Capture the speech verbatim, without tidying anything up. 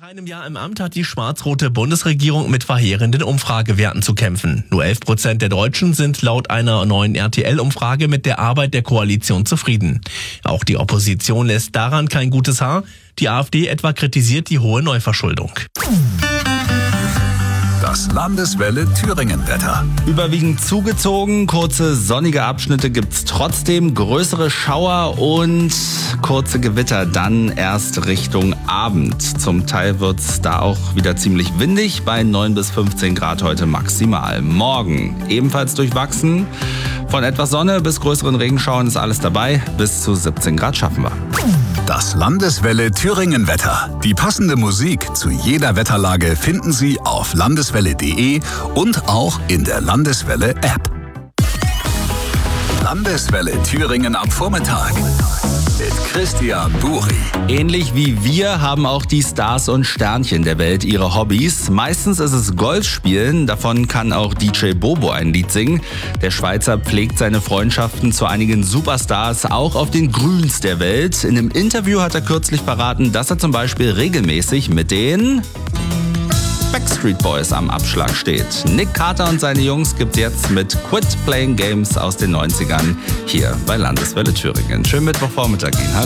einem Jahr im Amt hat die schwarz-rote Bundesregierung mit verheerenden Umfragewerten zu kämpfen. Nur elf Prozent der Deutschen sind laut einer neuen R T L-Umfrage mit der Arbeit der Koalition zufrieden. Auch die Opposition lässt daran kein gutes Haar. Die AfD etwa kritisiert die hohe Neuverschuldung. Das Landeswelle Thüringen-Wetter. Überwiegend zugezogen, kurze sonnige Abschnitte gibt's trotzdem, größere Schauer und kurze Gewitter dann erst Richtung Abend. Zum Teil wird's da auch wieder ziemlich windig, bei neun bis fünfzehn Grad heute maximal. Morgen ebenfalls durchwachsen, von etwas Sonne bis größeren Regenschauern ist alles dabei, bis zu siebzehn Grad schaffen wir. Das Landeswelle Thüringen-Wetter. Die passende Musik zu jeder Wetterlage finden Sie auf landeswelle punkt de und auch in der Landeswelle-App. Landeswelle Thüringen am Vormittag mit Christian Buri. Ähnlich wie wir haben auch die Stars und Sternchen der Welt ihre Hobbys. Meistens ist es Golfspielen, davon kann auch D J Bobo ein Lied singen. Der Schweizer pflegt seine Freundschaften zu einigen Superstars auch auf den Grüns der Welt. In einem Interview hat er kürzlich verraten, dass er zum Beispiel regelmäßig mit den Backstreet Boys am Abschlag steht. Nick Carter und seine Jungs gibt jetzt mit Quit Playing Games aus den neunzigern hier bei Landeswelle Thüringen. Schönen Mittwochvormittag Ihnen. Hallo.